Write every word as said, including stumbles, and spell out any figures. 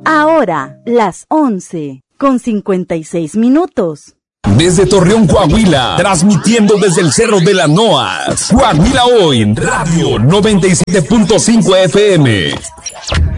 Ahora, las once, con cincuenta y seis minutos. Desde Torreón, Coahuila, transmitiendo desde el Cerro de la Noas. Coahuila Hoy, Radio noventa y siete punto cinco F M.